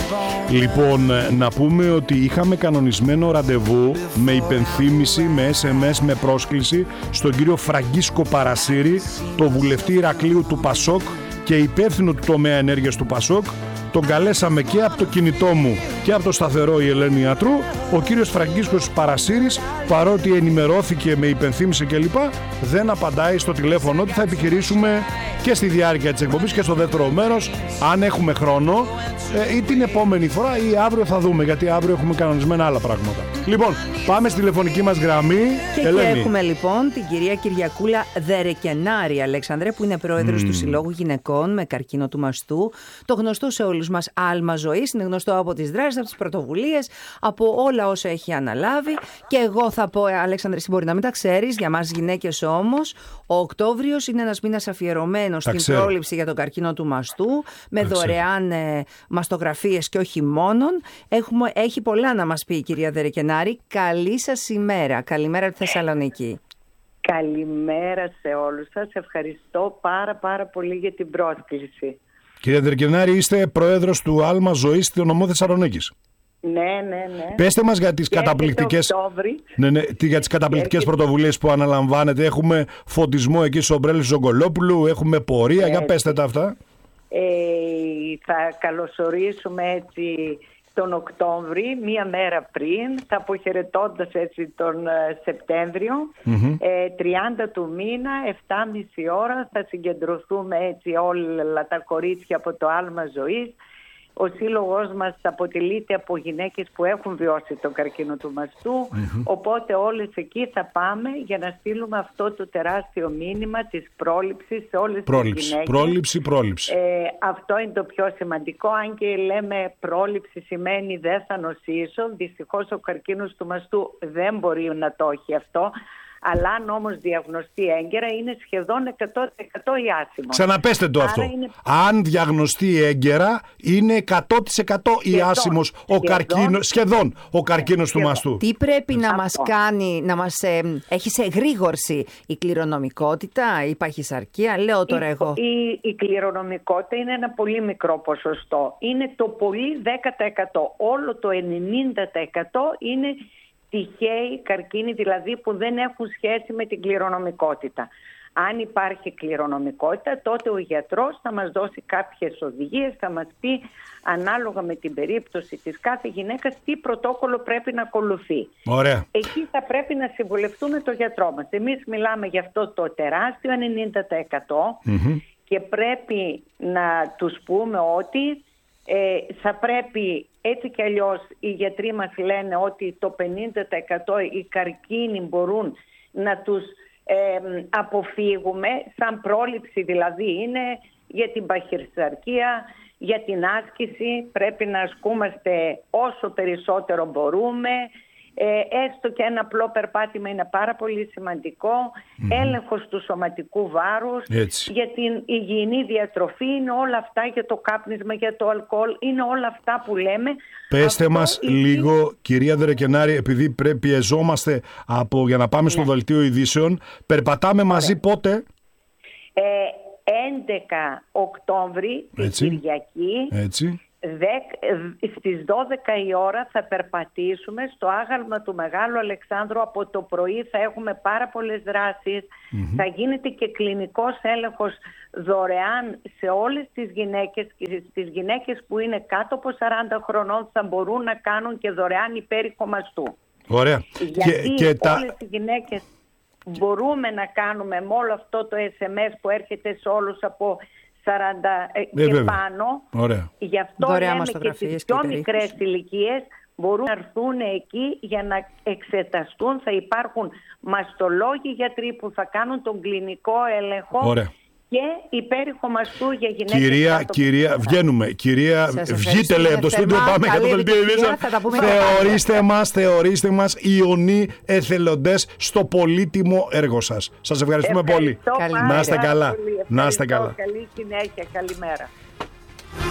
Λοιπόν, να πούμε ότι είχαμε κανονισμένο ραντεβού με υπενθύμηση, με SMS, με πρόσκληση στον κύριο Φραγκίσκο Παρασύρη, το βουλευτή Ηρακλείου του Πασόκ και υπεύθυνο του τομέα ενέργειας του Πασόκ. Τον καλέσαμε και από το κινητό μου και από το σταθερό η Ελένη Ιατρού. Ο κύριος Φραγκίσκος Παρασύρης, παρότι ενημερώθηκε, με υπενθύμησε κλπ, δεν απαντάει στο τηλέφωνο του. Θα επιχειρήσουμε και στη διάρκεια της εκπομπής και στο δεύτερο μέρος, αν έχουμε χρόνο, ή την επόμενη φορά ή αύριο θα δούμε, γιατί αύριο έχουμε κανονισμένα άλλα πράγματα. Λοιπόν, πάμε στη τηλεφωνική μας γραμμή. Και εκεί έχουμε λοιπόν την κυρία Κυριακούλα Δερεκενάρη, Αλέξανδρε, που είναι πρόεδρος του Συλλόγου Γυναικών με καρκίνο του μαστού. Το γνωστό σε όλους μας άλμα ζωής, είναι γνωστό από τις δράσεις, από τις πρωτοβουλίες, από όλα όσα έχει αναλάβει. Και εγώ θα πω, Αλέξανδρε, εσύ μπορεί να μην τα ξέρεις, για μας γυναίκες όμως, ο Οκτώβριος είναι ένας μήνας αφιερωμένος στην πρόληψη για τον καρκίνο του μαστού, με δωρεάν μαστογραφίες και όχι μόνον. Έχει πολλά να μας πει η κυρία Δερεκενάρη. Καλή σας ημέρα. Καλημέρα από τη Θεσσαλονίκη. Καλημέρα σε όλους σας. Ευχαριστώ πάρα πολύ για την πρόσκληση. Κυρία Δερεκενάρη, είστε πρόεδρος του Άλμα Ζωής στο νομό Θεσσαλονίκης. Ναι. Πέστε μας για τις καταπληκτικές, για τις καταπληκτικές πρωτοβουλίες που αναλαμβάνετε. Έχουμε φωτισμό εκεί στο Ομπρέλη Ζογκολόπουλου, έχουμε πορεία. Για πέστε τα αυτά. Θα καλωσορίσουμε έτσι τον Οκτώβρη, μία μέρα πριν, θα αποχαιρετώντας έτσι τον Σεπτέμβριο. 30 του μήνα, 7.30 ώρα, θα συγκεντρωθούμε έτσι όλα τα κορίτσια από το Άλμα Ζωής. Ο σύλλογος μας αποτελείται από γυναίκες που έχουν βιώσει τον καρκίνο του μαστού, οπότε όλες εκεί θα πάμε για να στείλουμε αυτό το τεράστιο μήνυμα της πρόληψης σε όλες τις γυναίκες. Πρόληψη. Αυτό είναι το πιο σημαντικό, αν και λέμε πρόληψη σημαίνει δεν θα νοσήσω. Δυστυχώς ο καρκίνος του μαστού δεν μπορεί να το έχει αυτό. Αλλά αν όμως διαγνωστεί έγκαιρα είναι σχεδόν 100% η άσημος. Ξαναπέστε το αυτό. Αν διαγνωστεί έγκαιρα είναι 100% η άσημος σχεδόν ο καρκίνος του μαστού. Τι πρέπει να μας κάνει, να μας έχει σε εγρήγορση? Η κληρονομικότητα, η παχυσαρκία, λέω τώρα εγώ. Η κληρονομικότητα είναι ένα πολύ μικρό ποσοστό. Είναι το πολύ 10%. Όλο το 90% είναι τυχαίοι καρκίνοι, δηλαδή που δεν έχουν σχέση με την κληρονομικότητα. Αν υπάρχει κληρονομικότητα, τότε ο γιατρός θα μας δώσει κάποιες οδηγίες, θα μας πει ανάλογα με την περίπτωση της κάθε γυναίκας τι πρωτόκολλο πρέπει να ακολουθεί. Ωραία. Εκεί θα πρέπει να συμβουλευτούμε τον γιατρό μας. Εμείς μιλάμε για αυτό το τεράστιο 90% και πρέπει να τους πούμε ότι θα πρέπει, έτσι κι αλλιώς οι γιατροί μας λένε ότι το 50% οι καρκίνοι μπορούν να τους αποφύγουμε, σαν πρόληψη δηλαδή είναι για την παχυσαρκία, για την άσκηση, πρέπει να ασκούμαστε όσο περισσότερο μπορούμε. Έστω και ένα απλό περπάτημα είναι πάρα πολύ σημαντικό. Έλεγχος του σωματικού βάρους, για την υγιεινή διατροφή, είναι όλα αυτά, για το κάπνισμα, για το αλκοόλ, είναι όλα αυτά που λέμε. Πέστε μας λίγο, κυρία Δερεκενάρη, επειδή πιεζόμαστε για να πάμε στο δελτίο ειδήσεων, περπατάμε μαζί πότε? 11 Οκτώβρη, την Κυριακή. Στις 12 η ώρα θα περπατήσουμε στο άγαλμα του Μεγάλου Αλεξάνδρου. Από το πρωί θα έχουμε πάρα πολλές δράσεις. Θα γίνεται και κλινικός έλεγχος δωρεάν σε όλες τις γυναίκες. Τις γυναίκες που είναι κάτω από 40 χρονών θα μπορούν να κάνουν και δωρεάν υπέρηχο μαστού. Ωραία. Γιατί όλες οι γυναίκες μπορούμε να κάνουμε με όλο αυτό το SMS που έρχεται σε όλους από 40 και πάνω. Ωραία. Γι' αυτό λέμε και τις πιο μικρές ηλικίες μπορούν να έρθουν εκεί για να εξεταστούν. Θα υπάρχουν μαστολόγοι γιατροί που θα κάνουν τον κλινικό έλεγχο. Ωραία. Και υπέρηχο μαστού για γυναίκες. Κυρία, βγαίνουμε. Κυρία, βγείτε λέει από το στούντιο, πάμε για το δελτίο ειδήσεων. Θεωρήστε μας ιονοί εθελοντές στο πολύτιμο έργο σας. Σας ευχαριστούμε πολύ. Να είστε καλά. Καλή συνέχεια. Καλημέρα.